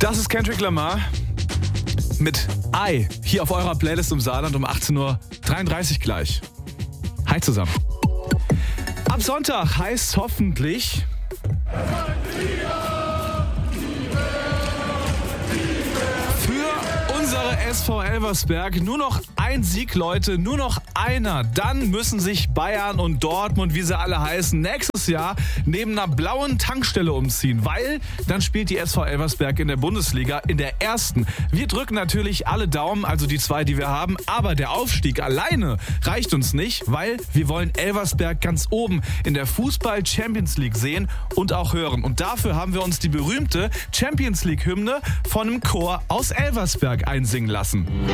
Das ist Kendrick Lamar mit I hier auf eurer Playlist im Saarland um 18.33 Uhr gleich. Hi zusammen. Ab Sonntag heißt hoffentlich für unsere SV Elversberg nur noch ein Sieg, Leute, nur noch einer. Dann müssen sich Bayern und Dortmund, wie sie alle heißen, nächstes Jahr neben einer blauen Tankstelle umziehen, weil dann spielt die SV Elversberg in der Bundesliga in der ersten. Wir drücken natürlich alle Daumen, also die zwei, die wir haben, aber der Aufstieg alleine reicht uns nicht, weil wir wollen Elversberg ganz oben in der Fußball-Champions League sehen und auch hören. Und dafür haben wir uns die berühmte Champions League-Hymne von einem Chor aus Elversberg einsingen lassen.